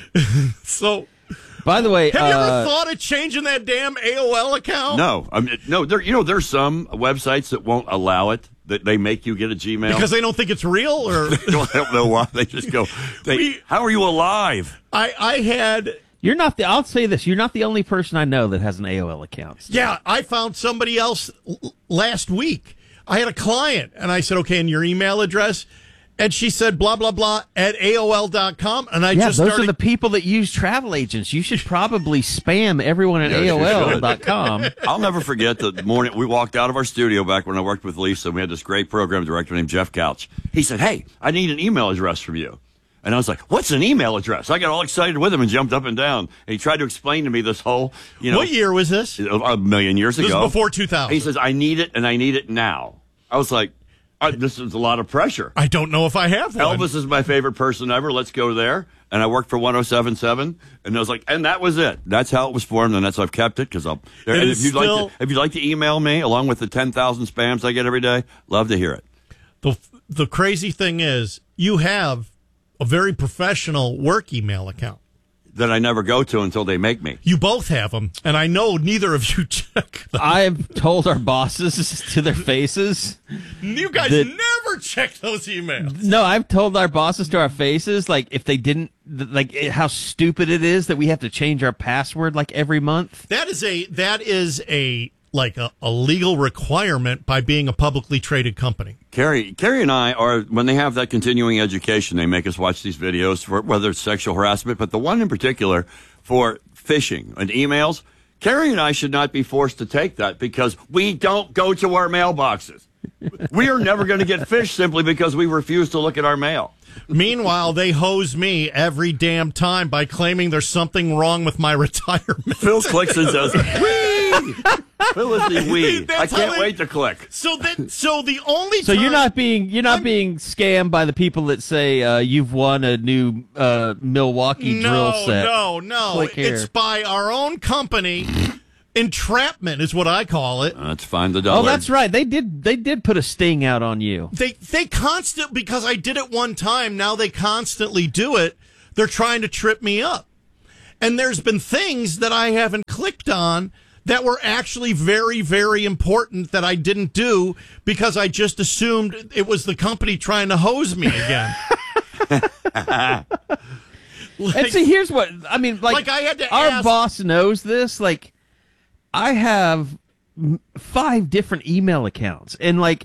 So... By the way, have you uh, ever thought of changing that damn A O L account? No, I mean, no. There, you know, there's some websites that won't allow it. That they make you get a Gmail because they don't think it's real, or they don't, don't know why. They just go, they, we, "How are you alive?" I, I had. You're not the. I'll say this: you're not the only person I know that has an A O L account. So. Yeah, I found somebody else l- last week. I had a client, and I said, "Okay, and your email address." And she said, blah, blah, blah, at A O L dot com. And I yeah, just those started... are the people that use travel agents. You should probably spam everyone at yes, A O L dot com. I'll never forget the morning we walked out of our studio back when I worked with Lisa. We had this great program director named Jeff Couch. He said, hey, I need an email address from you. And I was like, what's an email address? I got all excited with him and jumped up and down. And he tried to explain to me this whole, you know. What year was this? A million years this ago. This was before two thousand. He says, I need it, and I need it now. I was like, I, this is a lot of pressure. I don't know if I have one. Elvis is my favorite person ever. Let's go there. And I worked for one oh seven point seven, and I was like, and that was it. That's how it was formed, and that's how I've kept it. Because I'll. It and is if you'd still, like to, if you'd like to email me along with the ten thousand spams I get every day, love to hear it. The the crazy thing is, you have a very professional work email account that I never go to until they make me. You both have them, and I know neither of you check them. I've told our bosses to their faces. You guys that, never check those emails. No, I've told our bosses to our faces, like, if they didn't, like, how stupid it is that we have to change our password, like, every month. That is a, that is a, like, a, a legal requirement by being a publicly traded company. Kerry, Kerry and I are, when they have that continuing education, they make us watch these videos for whether it's sexual harassment, but the one in particular for phishing and emails, Kerry and I should not be forced to take that because we don't go to our mailboxes. We are never going to get phished simply because we refuse to look at our mail. Meanwhile, they hose me every damn time by claiming there's something wrong with my retirement. Phil clicks and says, whee! we. Felicity we. I That's can't how they- wait to click. So that so the only So time, you're not being you're not being scammed by the people that say uh, you've won a new uh, Milwaukee no, drill set. No, no, Click here. It's by our own company. Entrapment is what I call it. Let's find the dollar. Oh, that's right. They did they did put a sting out on you. They they constant because I did it one time. Now they constantly do it. They're trying to trip me up. And there's been things that I haven't clicked on that were actually very, very important that I didn't do because I just assumed it was the company trying to hose me again. Like, and see, here's what I mean. Like, like I had to our ask, boss knows this. Like, I have five different email accounts, and like,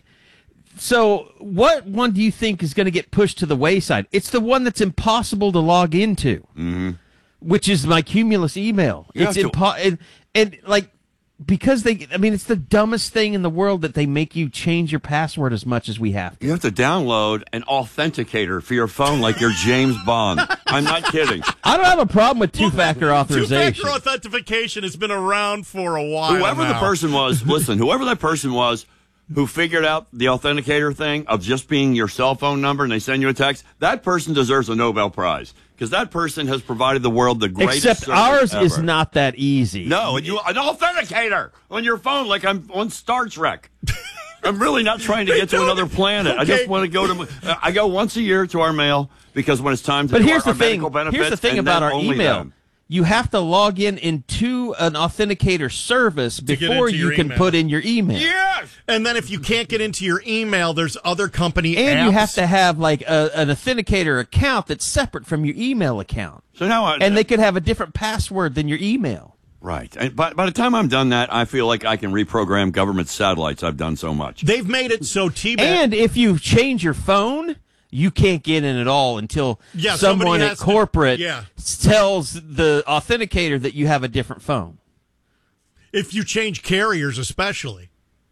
so what one do you think is going to get pushed to the wayside? It's the one that's impossible to log into, mm-hmm. which is my Cumulus email. You It's have to- impo- and, and like. Because they, I mean, it's the dumbest thing in the world that they make you change your password as much as we have to. You have to download an authenticator for your phone like you're James Bond. I'm not kidding. I don't have a problem with two-factor authorization. Two-factor authentication has been around for a while. Whoever now. the person was, listen, whoever that person was who figured out the authenticator thing of just being your cell phone number and they send you a text, that person deserves a Nobel Prize. Because that person has provided the world the greatest Except service ours ever. is not that easy. No, and you an authenticator on your phone like I'm on Star Trek. I'm really not trying to get to another planet. I just Okay. want to go to. I go once a year to our mail because when it's time to But do here's our, the our thing. medical benefits, Here's the thing and about then our only email. then. You have to log in into an authenticator service get before into you your can email. put in your email. Yes! And then if you can't get into your email, there's other company And apps. you have to have like a, an authenticator account that's separate from your email account. So now, I, And they could have a different password than your email. right. And by, by the time I'm done that, I feel like I can reprogram government satellites. I've done so much. They've made it so T-Bag. And if you change your phone, you can't get in at all until Yeah, someone somebody at has to- corporate yeah. tells the authenticator that you have a different phone. if you change carriers, especially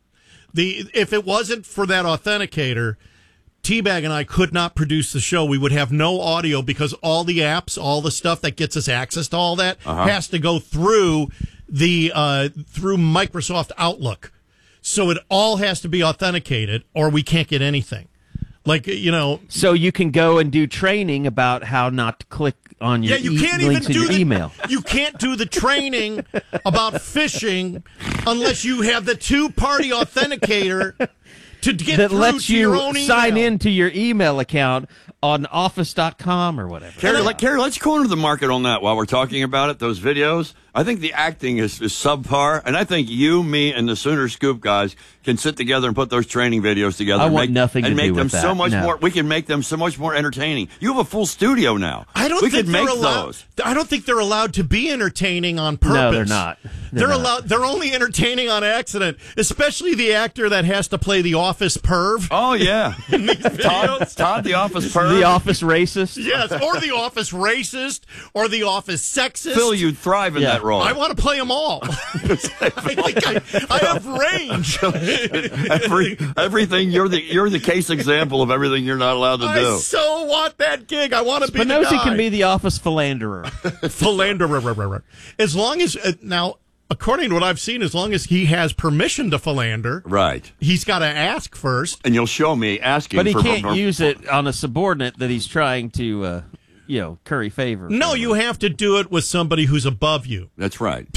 the if it wasn't for that authenticator, T-Bag and I could not produce the show. We would have no audio because all the apps, all the stuff that gets us access to all that Uh-huh. has to go through the uh, through Microsoft Outlook. So it all has to be authenticated, or we can't get anything. Like, you know, So you can go and do training about how not to click on your yeah, you e- can't even links in do your the email. You can't do the training about phishing unless you have the two-party authenticator to get That through lets to your you own sign email. into your email account on office dot com or whatever. Carrie, like, Carrie, let's corner the market on that while we're talking about it. Those videos, I think the acting is, is subpar, and I think you, me, and the Sooner Scoop guys can sit together and put those training videos together. I and want make, nothing and to make do them with so that, much no. more. We can make them so much more entertaining. You have a full studio now. I don't we think could they're make allowed. those. I don't think they're allowed to be entertaining on purpose. No, they're not. They're They're, not. allowed. They're only entertaining on accident, especially the actor that has to play the office perv. Oh yeah, in these Todd, videos. Todd, the office perv. The office racist. Yes, or the office racist, or the office sexist. Phil, you'd thrive in Yeah. that role. I want to play them all. I think I, I have range. Every, everything you're the you're the case example of everything you're not allowed to I do. so want that gig. I want to be the Spinozzi guy. can be the office philanderer. philanderer. As long as uh, now, according to what I've seen, as long as he has permission to philander, Right. he's got to ask first. And you'll show me asking But he for can't for- use it on a subordinate that he's trying to, uh, you know, curry favor. No, you have to do it with somebody who's above you. That's right.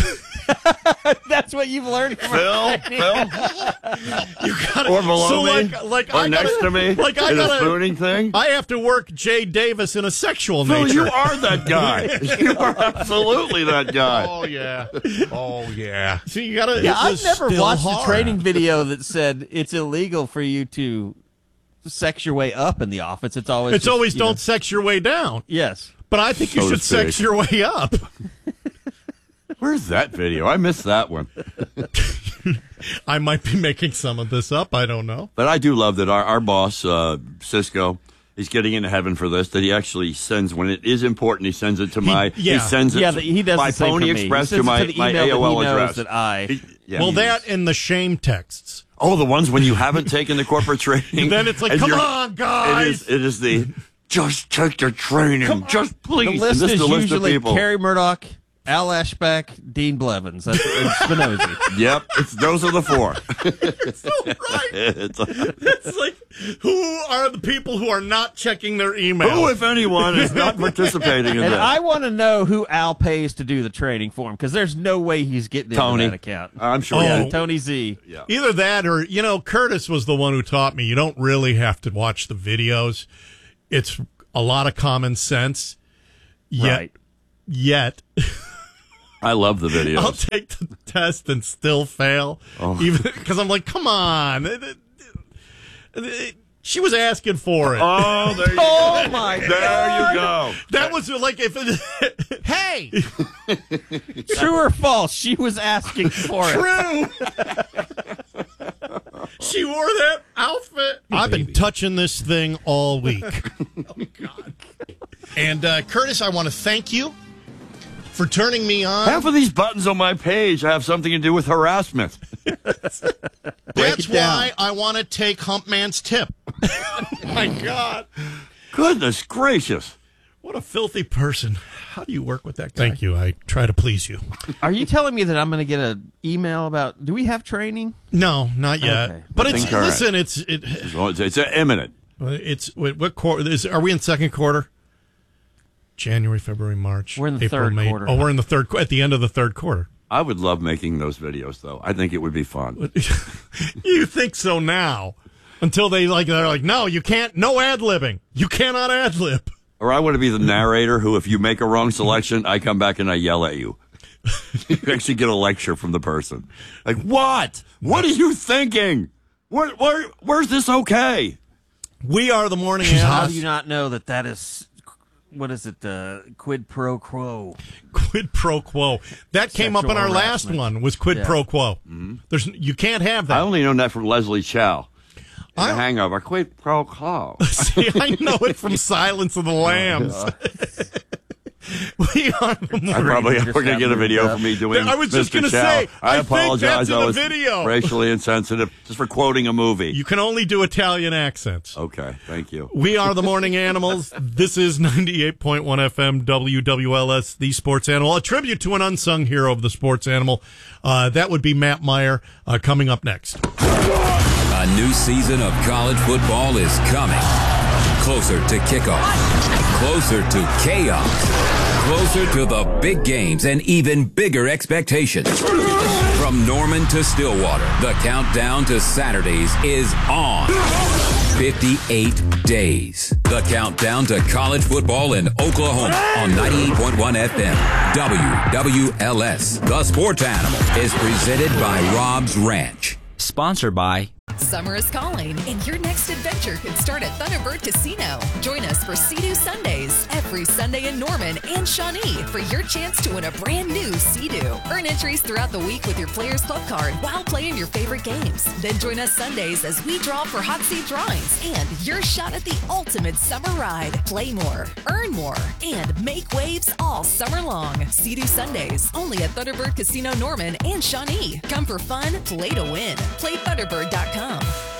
That's what you've learned from Phil, Phil, You gotta, or below so me, like, like or I next gotta, to me, like I in a gotta, spooning thing. I have to work Jay Davis in a sexual Phil, nature. you are that guy. You are absolutely that guy. Oh yeah. Oh yeah. So you gotta. Yeah, it I've was never still watched hard. a training video that said it's illegal for you to sex your way up in the office. It's always It's just, always you don't know- sex your way down. Yes. But I think you So to should sex speak. your way up. Where's that video? I missed that one. I might be making some of this up. I don't know. But I do love that our, our boss, uh, Cisco, he's getting into heaven for this, that he actually sends, when it is important, he sends it to my, yeah. he sends it Yeah, to, that he does by the same Pony for me. He Express sends to it my, to the my email that A O L he knows address. that I- He- yeah, well, he that is. and the shame texts. Oh, the ones when you haven't taken the corporate training. Then it's like, and come you're- on, guys. It is, it is the, just take the training. Just please. The list and this is the list of usually people. Carrie Murdoch, Al Ashbeck, Dean Blevins. That's and Spinozzi. Yep, it's, those are the four. You're so right. It's, It's like, who are the people who are not checking their email? who, if anyone, is not participating in And this? I want to know who Al pays to do the training for him, because there's no way he's getting Tony. into that account. I'm sure. Oh. he Yeah, is. Tony Z. Yeah. Either that or, you know, Curtis was the one who taught me you don't really have to watch the videos. It's a lot of common sense. Yet, Right. yet, I love the videos. I'll take the test and still fail. Oh. Even because I'm like, come on. She was asking for it. Oh, there you Oh, go. my There God. you go. That was like, if it, hey, True or false? She was asking for it. true. She wore that outfit. I've been touching this thing all week. Oh, God. And, uh, Curtis, I want to thank you for turning me on. Half of these buttons on my page have something to do with harassment. That's it down. why I want to take Humpman's tip. Oh, my God. Goodness gracious. What a filthy person. How do you work with that guy? Thank you. I try to please you. Are you telling me that I'm going to get an email about, do we have training? No, not yet. Okay. But it's, Concurrent. listen, it's, it, It's, it's imminent. it's, what, what quarter, is, are we in second quarter? January, February, March, We're in the April, third May. quarter. Oh, we're in the third, qu- at the end of the third quarter. I would love making those videos, though. I think it would be fun. You think so now? Until they like, they're like, no, you can't, no ad-libbing. You cannot ad-lib. Or I want to be the narrator who, if you make a wrong selection, I come back and I yell at you. You actually get a lecture from the person. Like, what? What are you thinking? Where, where, where's this okay? We are the morning How animals. do you not know that that is, what is it, uh, quid pro quo? Quid pro quo. That came up in Sexual our last harassment. one, was quid Yeah. pro quo. There's, you can't have I that. only know that from Leslie Chow. I- The Hangover. Quid pro quo. See, I know it from Silence of the Lambs. We are the I morning. probably just we're gonna got get a moved video up. from me doing. I was just Mister gonna Chow. say, I I think apologize. that's in I the was video. racially insensitive just for quoting a movie. You can only do Italian accents. Okay, thank you. We are the morning animals. This is ninety-eight point one F M W W L S, the sports animal. A tribute to an unsung hero of the sports animal. Uh, that would be Matt Meyer, uh, coming up next. A new season of college football is coming. Closer to kickoff. Closer to chaos. Closer to the big games and even bigger expectations. From Norman to Stillwater, the countdown to Saturdays is on. fifty-eight days. The countdown to college football in Oklahoma on ninety-eight point one F M. W W L S. The Sports Animal is presented by Rob's Ranch. Sponsored by Summer is calling, and your next adventure could start at Thunderbird Casino. Join us for Sea-Doo Sundays every Sunday in Norman and Shawnee for your chance to win a brand new Sea-Doo. Earn entries throughout the week with your Players Club card while playing your favorite games. Then join us Sundays as we draw for hot seat drawings and your shot at the ultimate summer ride. Play more, earn more, and make waves all summer long. Sea-Doo Sundays only at Thunderbird Casino Norman and Shawnee. Come for fun, play to win. Play Thunderbird dot com.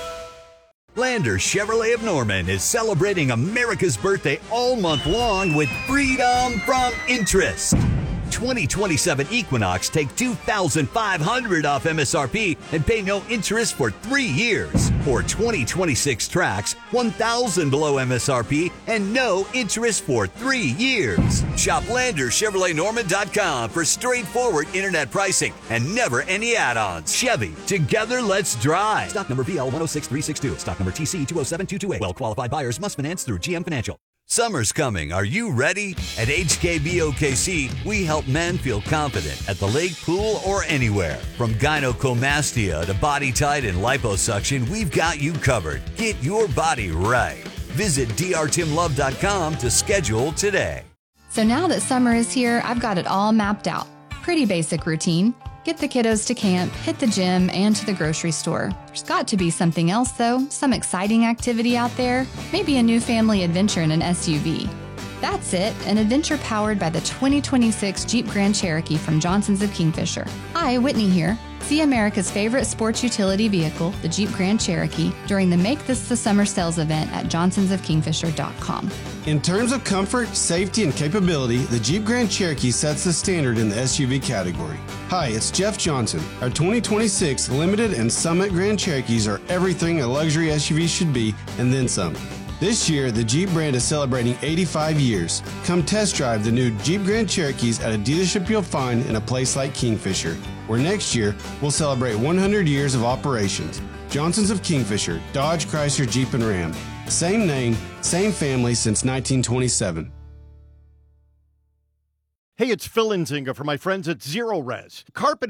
Lander Chevrolet of Norman is celebrating America's birthday all month long with freedom from interest. twenty twenty-seven Equinox take two thousand five hundred dollars off M S R P and pay no interest for three years. Or twenty twenty-six Trax, one thousand dollars below M S R P and no interest for three years. Shop Lander Chevrolet Norman dot com for straightforward internet pricing and never any add-ons. Chevy, together let's drive. Stock number B L one oh six three six two. Stock number T C two oh seven two two eight. Well-qualified buyers must finance through G M Financial. Summer's coming. Are you ready? At H K B O K C, we help men feel confident at the lake, pool, or anywhere. From gynecomastia to body tight and liposuction, we've got you covered. Get your body right. Visit D R Tim Love dot com to schedule today. So now that summer is here, I've got it all mapped out. Pretty basic routine. Get the kiddos to camp, hit the gym, and to the grocery store. There's got to be something else, though. Some exciting activity out there. Maybe a new family adventure in an S U V. That's it, an adventure powered by the twenty twenty-six Jeep Grand Cherokee from Johnson's of Kingfisher. Hi, Whitney here. See America's favorite sports utility vehicle, the Jeep Grand Cherokee, during the Make This the Summer sales event at johnsons of kingfisher dot com. In terms of comfort, safety, and capability, the Jeep Grand Cherokee sets the standard in the S U V category. Hi, it's Jeff Johnson. Our twenty twenty-six Limited and Summit Grand Cherokees are everything a luxury S U V should be, and then some. This year, the Jeep brand is celebrating eighty-five years. Come test drive the new Jeep Grand Cherokees at a dealership you'll find in a place like Kingfisher, where next year we'll celebrate one hundred years of operations. Johnson's of Kingfisher, Dodge, Chrysler, Jeep, and Ram. Same name, same family since nineteen twenty-seven. Hey, it's Phil Nzinga for my friends at Zero Res. Carpet